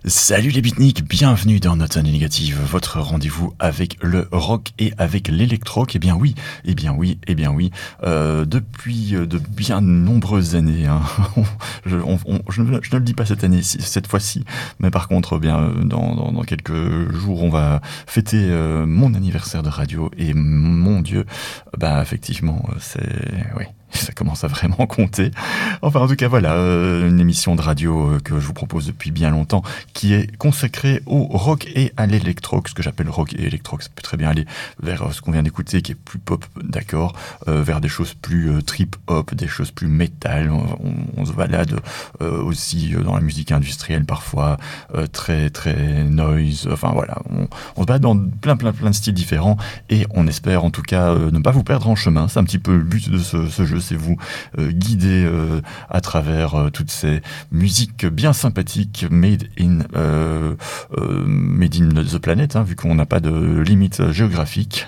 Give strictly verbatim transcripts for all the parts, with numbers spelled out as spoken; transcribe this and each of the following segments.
Salut les beatniks, bienvenue dans Notes Négatives, votre rendez-vous avec le rock et avec l'électro. Eh bien oui, eh bien oui, eh bien oui, euh, depuis euh, de bien nombreuses années, hein, je, on, on, je, ne, je ne le dis pas cette année, cette fois-ci, mais par contre, bien dans, dans, dans quelques jours, on va fêter euh, mon anniversaire de radio et mon Dieu, bah effectivement, c'est oui. Ça commence à vraiment compter. Enfin, en tout cas, voilà, euh, une émission de radio euh, que je vous propose depuis bien longtemps, qui est consacrée au rock et à l'électro. Ce que j'appelle rock et électro, ça peut très bien aller vers euh, ce qu'on vient d'écouter, qui est plus pop, d'accord, euh, vers des choses plus euh, trip-hop, des choses plus métal. On, on, on se balade euh, aussi euh, dans la musique industrielle, parfois euh, très, très noise. Enfin, voilà, on, on se balade dans plein, plein, plein de styles différents, et on espère, en tout cas, euh, ne pas vous perdre en chemin. C'est un petit peu le but de ce, ce jeu, c'est vous euh, guider euh, à travers euh, toutes ces musiques bien sympathiques made in euh, euh, made in the planet, hein, vu qu'on n'a pas de limite géographique.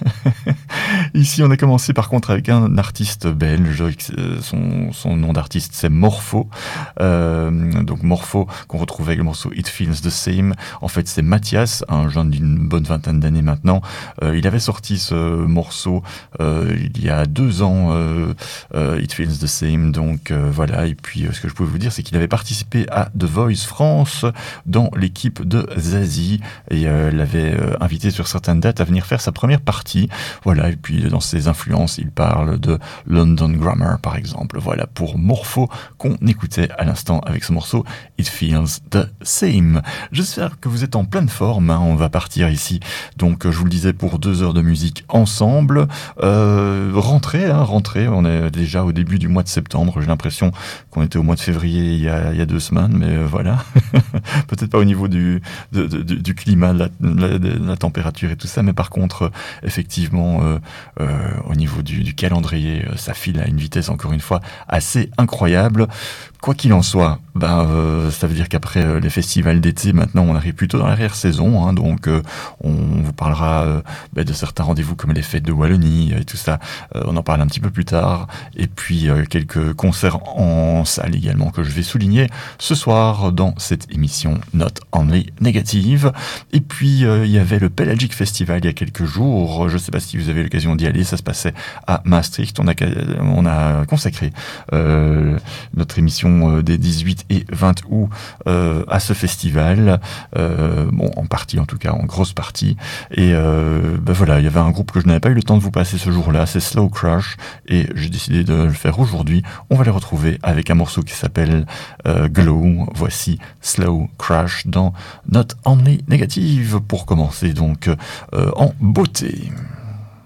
Ici, on a commencé par contre avec un artiste belge. Son, son nom d'artiste, c'est Morpho. Euh, donc Morpho, qu'on retrouve avec le morceau It Feels the Same. En fait, c'est Mathias, un jeune d'une bonne vingtaine d'années maintenant. Euh, il avait sorti ce morceau euh, il y a deux ans. Euh, euh, It Feels the Same, donc euh, voilà. Et puis euh, ce que je pouvais vous dire, c'est qu'il avait participé à The Voice France dans l'équipe de Zazie, et euh, l'avait euh, invité sur certaines dates à venir faire sa première partie. Voilà. Et puis dans ses influences, il parle de London Grammar par exemple. Voilà pour Morpho qu'on écoutait à l'instant avec ce morceau It Feels the Same. J'espère que vous êtes en pleine forme, hein. On va partir ici, donc je vous le disais, pour deux heures de musique ensemble. Euh, rentrez, hein, rentrez. On est déjà au début du mois de septembre. J'ai l'impression qu'on était au mois de février il y a, il y a deux semaines, mais euh, voilà. Peut-être pas au niveau du, de, de, du climat, de la, de la température et tout ça, mais par contre, euh, effectivement, euh, euh, au niveau du, du calendrier, euh, ça file à une vitesse, encore une fois, assez incroyable. Quoi qu'il en soit, ben, euh, ça veut dire qu'après euh, les festivals d'été, maintenant, on arrive plutôt dans l'arrière-saison, hein, donc euh, on vous parlera euh, ben, de certains rendez-vous comme les fêtes de Wallonie et tout ça. Euh, on en parle un petit peu plus tard. Et puis euh, quelques concerts en salle également que je vais souligner ce soir dans cette émission Not Only Negative. Et puis euh, il y avait le Pelagic Festival il y a quelques jours. Je ne sais pas si vous avez l'occasion d'y aller. Ça se passait à Maastricht. On a, on a consacré euh, notre émission des dix-huit et vingt août euh, à ce festival. Euh, bon, en partie en tout cas, en grosse partie. Et euh, ben voilà, il y avait un groupe que je n'avais pas eu le temps de vous passer ce jour-là. C'est Slow Crush. Et j'ai décidé de le faire aujourd'hui. On va les retrouver avec un morceau qui s'appelle euh, Glow. Voici Slow Crash dans Not Only Negative pour commencer donc euh, en beauté.